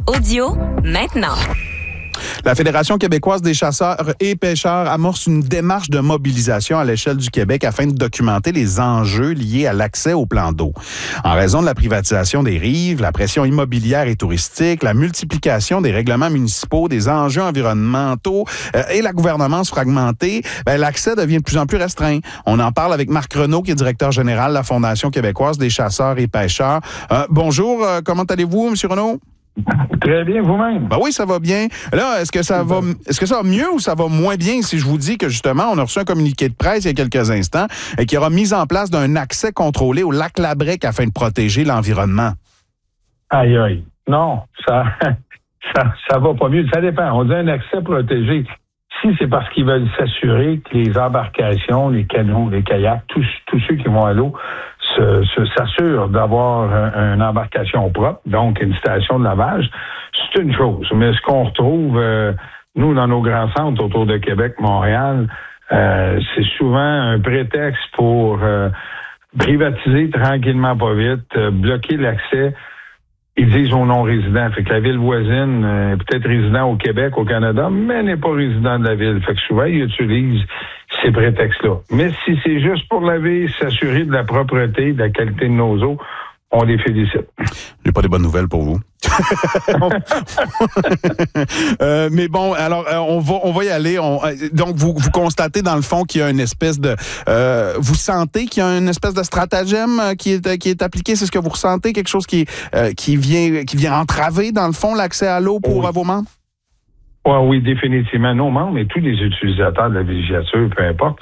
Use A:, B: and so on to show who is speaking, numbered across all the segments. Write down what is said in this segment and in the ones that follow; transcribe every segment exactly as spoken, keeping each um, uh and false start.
A: Audio maintenant.
B: La Fédération québécoise des chasseurs et pêcheurs amorce une démarche de mobilisation à l'échelle du Québec afin de documenter les enjeux liés à l'accès aux plans d'eau. En raison de la privatisation des rives, la pression immobilière et touristique, la multiplication des règlements municipaux, des enjeux environnementaux euh, et la gouvernance fragmentée, ben, l'accès devient de plus en plus restreint. On en parle avec Marc Renaud, qui est directeur général de la Fondation québécoise des chasseurs et pêcheurs. Euh, bonjour, euh, comment allez-vous, M. Renaud?
C: Très bien, vous-même.
B: Ben oui, ça va bien. Là, est-ce que ça va est-ce que ça va mieux ou ça va moins bien si je vous dis que, justement, on a reçu un communiqué de presse il y a quelques instants et qu'il y aura mise en place d'un accès contrôlé au lac Labrec afin de protéger l'environnement?
C: Aïe, aïe. Non, ça, ça, ça va pas mieux. Ça dépend. On dit un accès protégé. Si c'est parce qu'ils veulent s'assurer que les embarcations, les canots, les kayaks, tous, tous ceux qui vont à l'eau se, se, s'assurent d'avoir un, une embarcation propre, donc une station de lavage, c'est une chose. Mais ce qu'on retrouve, euh, nous, dans nos grands centres autour de Québec, Montréal, euh, c'est souvent un prétexte pour euh, privatiser tranquillement, pas vite, euh, bloquer l'accès. Ils disent aux non-résidents. Fait que la ville voisine euh, est peut-être résident au Québec, au Canada, mais n'est pas résident de la ville. Fait que souvent, ils utilisent ces prétextes-là. Mais si c'est juste pour laver, s'assurer de la propreté, de la qualité de nos eaux, on les félicite.
B: J'ai pas des bonnes nouvelles pour vous. euh, mais bon, alors euh, on va on va y aller. On, euh, donc vous vous constatez dans le fond qu'il y a une espèce de euh, vous sentez qu'il y a une espèce de stratagème qui est qui est appliqué. C'est ce que vous ressentez, quelque chose qui euh, qui vient qui vient entraver dans le fond l'accès à l'eau pour
C: oui.
B: vos membres?
C: Ouais, oui, définitivement. Nos membres et tous les utilisateurs de la villégiature, peu importe.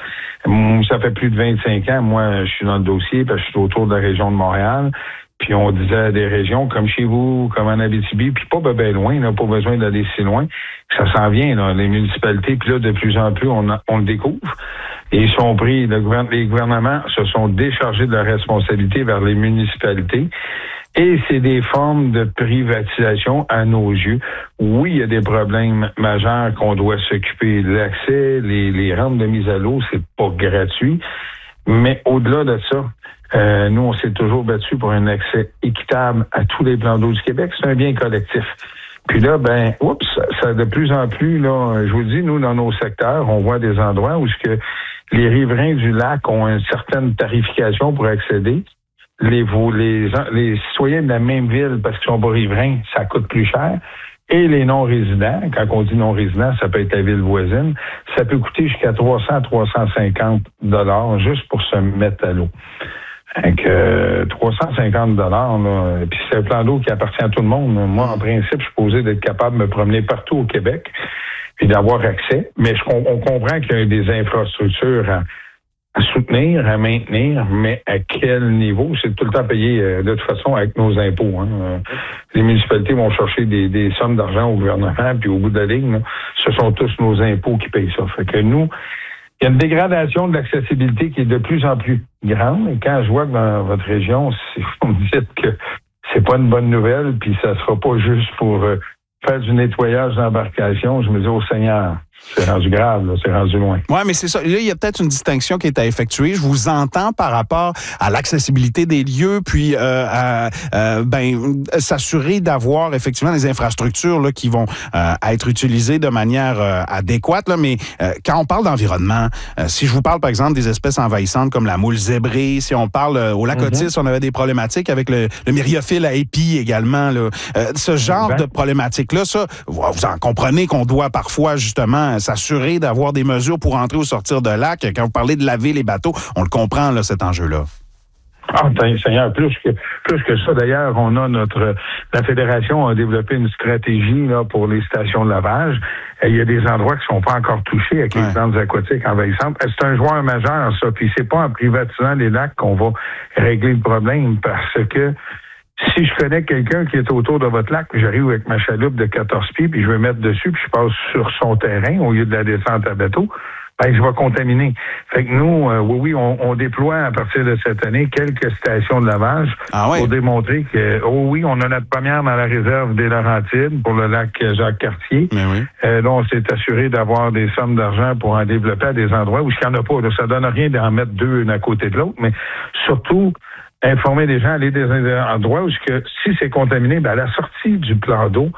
C: Ça fait plus de vingt-cinq ans, moi, je suis dans le dossier parce que je suis autour de la région de Montréal. Puis on disait des régions comme chez vous, comme en Abitibi, puis pas bien loin, là, pas besoin d'aller si loin, que ça s'en vient, là, les municipalités. Puis là, de plus en plus, on, a, on le découvre. Et ils sont pris, le gouvernement, les gouvernements se sont déchargés de leur responsabilité vers les municipalités. Et c'est des formes de privatisation à nos yeux. Oui, il y a des problèmes majeurs qu'on doit s'occuper. L'accès, les, les rampes de mise à l'eau, c'est pas gratuit. Mais au-delà de ça, euh, nous, on s'est toujours battu pour un accès équitable à tous les plans d'eau du Québec. C'est un bien collectif. Puis là, ben, oups, ça de plus en plus, là, je vous dis, nous, dans nos secteurs, on voit des endroits où ce que les riverains du lac ont une certaine tarification pour accéder. Les, les, les citoyens de la même ville, parce qu'ils sont pas riverains, ça coûte plus cher. Et les non-résidents, quand on dit non-résidents, ça peut être la ville voisine, ça peut coûter jusqu'à trois cents à trois cent cinquante dollars juste pour se mettre à l'eau. Donc, euh, trois cent cinquante dollars, là, puis c'est un plan d'eau qui appartient à tout le monde. Moi, en principe, je suis posé d'être capable de me promener partout au Québec et d'avoir accès. Mais je, on, on comprend qu'il y a des infrastructures à à soutenir, à maintenir, mais à quel niveau? C'est tout le temps payé euh, de toute façon avec nos impôts. Hein. Euh, les municipalités vont chercher des, des sommes d'argent au gouvernement, puis au bout de la ligne, là, ce sont tous nos impôts qui payent ça. Fait que nous, il y a une dégradation de l'accessibilité qui est de plus en plus grande. Et quand je vois que dans votre région, si vous me dites que c'est pas une bonne nouvelle, puis ça sera pas juste pour euh, faire du nettoyage d'embarcation, je me dis, oh Seigneur, c'est rendu grave, là, c'est rendu loin.
B: Oui, mais c'est ça. Là, il y a peut-être une distinction qui est à effectuer. Je vous entends par rapport à l'accessibilité des lieux, puis euh, à, euh, ben, s'assurer d'avoir effectivement des infrastructures là, qui vont euh, être utilisées de manière euh, adéquate. Là, mais euh, quand on parle d'environnement, euh, si je vous parle par exemple des espèces envahissantes comme la moule zébrée, si on parle euh, au lac Otis, mm-hmm. on avait des problématiques avec le, le myriophile à épis également. Là. Euh, ce genre exact. de problématiques-là, ça, vous en comprenez qu'on doit parfois justement s'assurer d'avoir des mesures pour entrer ou sortir de lac. Quand vous parlez de laver les bateaux, on le comprend, là, cet enjeu-là.
C: Ah, ben, Seigneur, plus que, plus que ça, d'ailleurs, on a notre, la Fédération a développé une stratégie, là, pour les stations de lavage. Et il y a des endroits qui sont pas encore touchés avec ouais. les plantes aquatiques envahissantes. C'est un joueur majeur, ça. Puis c'est pas en privatisant les lacs qu'on va régler le problème parce que si je connais quelqu'un qui est autour de votre lac, puis j'arrive avec ma chaloupe de quatorze pieds, puis je vais mettre dessus, puis je passe sur son terrain au lieu de la descente à bateau, ben je vais contaminer. Fait que nous, euh, oui, oui, on, on déploie à partir de cette année quelques stations de lavage ah ouais. pour démontrer que, oh oui, on a notre première dans la réserve des Laurentides pour le lac Jacques-Cartier.
B: Mais oui.
C: Euh, là, on s'est assuré d'avoir des sommes d'argent pour en développer à des endroits où il n'y en a pas. Là, ça donne rien d'en mettre deux une à côté de l'autre, mais surtout informer les gens, aller des endroits où que, si c'est contaminé, ben à la sortie du plan d'eau,